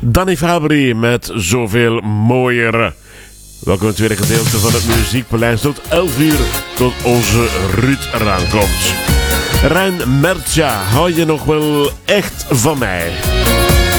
Danny Fabry met Zoveel Mooier. Welkom in het tweede gedeelte van het Muziekpaleis. Tot 11 uur tot onze Ruud eraan komt. Rijn Mertja, hou je nog wel echt van mij?